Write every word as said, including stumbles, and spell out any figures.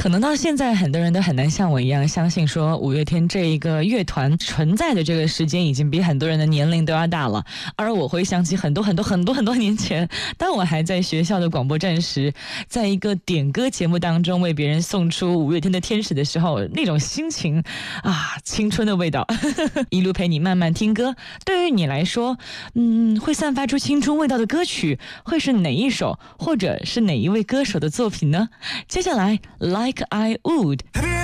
可能到现在很多人都很难像我一样相信说五月天这一个乐团存在的这个时间已经比很多人的年龄都要大了，而我回想起很多很多很多很多年前，当我还在学校的广播站时，在一个点歌节目当中为别人送出五月天的天使的时候，那种心情啊，青春的味道一路陪你慢慢听歌。对于你来说，嗯，会散发出青春味道的歌曲会是哪一首，或者是哪一位歌手的作品呢？接下来 Like I Would